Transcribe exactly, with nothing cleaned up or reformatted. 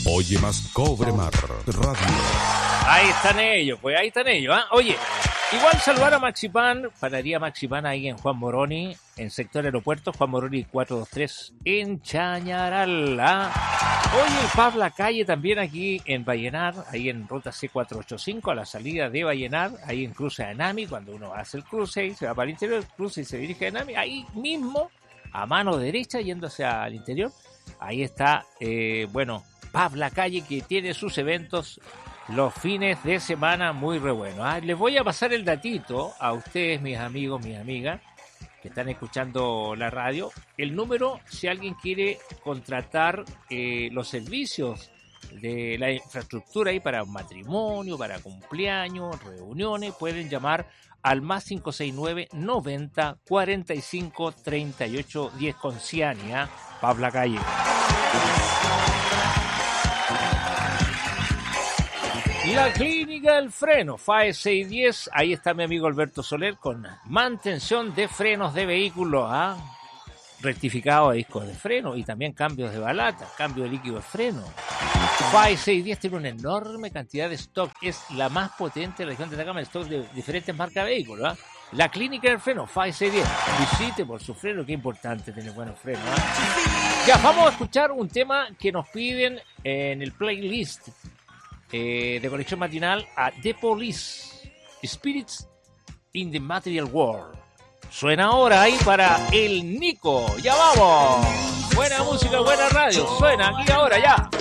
Oye más Cobre Mar Radio. Ahí están ellos, pues ahí están ellos, ¿eh? Oye, igual saludar a Maxipan, panadería Maxipan ahí en Juan Moroni, en sector aeropuerto, Juan Moroni cuatrocientos veintitrés, en Chañaral, ¿ah? Oye, el Pub La Calle también aquí en Vallenar, ahí en ruta C cuatrocientos ochenta y cinco, a la salida de Vallenar, ahí en cruce a Enami, cuando uno hace el cruce y se va para el interior, cruce y se dirige a Enami, ahí mismo, a mano derecha, yendo hacia el interior, ahí está, eh, bueno, Pub La Calle, que tiene sus eventos los fines de semana muy re buenos. ¿Ah? Les voy a pasar el datito a ustedes, mis amigos, mis amigas, que están escuchando la radio. El número, si alguien quiere contratar eh, los servicios de la infraestructura ahí para matrimonio, para cumpleaños, reuniones, pueden llamar al más cinco seis nueve, noventa, cuarenta y cinco, treinta y ocho, diez con Ciania, Pub La Calle. La Clínica del Freno, F A E seiscientos diez, ahí está mi amigo Alberto Soler con mantención de frenos de vehículos, ¿ah? Rectificado de discos de freno y también cambios de balata, cambio de líquido de freno. F A E seiscientos diez tiene una enorme cantidad de stock, es la más potente de la región de Atacama de stock de diferentes marcas de vehículos, ¿ah? La Clínica del Freno, F A E seiscientos diez, visite por su freno, qué importante tener buenos frenos, ¿ah? Ya, vamos a escuchar un tema que nos piden en el playlist Eh, de conexión matinal a The Police, Spirits in the Material World. Suena ahora ahí para el Nico. Ya vamos. Buena música, buena radio. Suena aquí ahora ya.